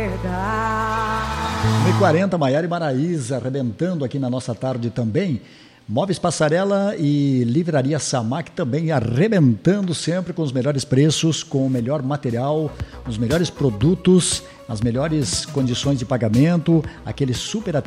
1h40, Maiara e Maraísa arrebentando aqui na nossa tarde também. Móveis Passarela e Livraria Samac também arrebentando sempre com os melhores preços, com o melhor material, os melhores produtos, as melhores condições de pagamento, aquele super